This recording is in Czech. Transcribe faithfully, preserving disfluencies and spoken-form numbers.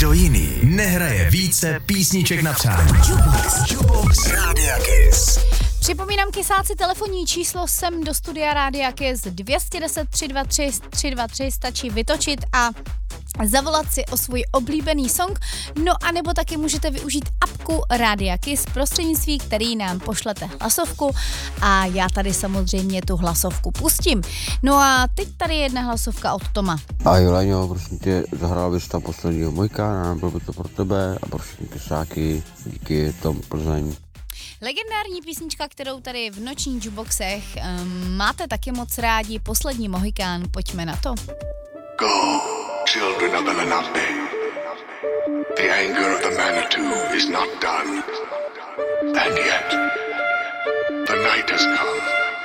Nikdo jiný nehraje více písniček na přání. Jukebox, Jukebox Rádia Kiss. Připomínám kysáci telefonní číslo sem do studia Rádia Kiss dvě jedna nula tři dva tři tři dva tři, stačí vytočit a zavolat si o svůj oblíbený song, no a nebo taky můžete využít apku Rádia Kiss, prostřednictví který nám pošlete hlasovku a já tady samozřejmě tu hlasovku pustím. No a teď tady jedna hlasovka od Toma. A Joleňo, prosím tě, zahrál bys tam posledního Mojkána, byl by to pro tebe a pro všechny kysáky, díky Tom Plzeň. Legendární písnička, kterou tady v nočních jukeboxech um, máte taky moc rádi, Poslední Mohikán, pojďme na to. Go, children of the Lenape. The anger of the Manitou is not done. And yet, the night has come.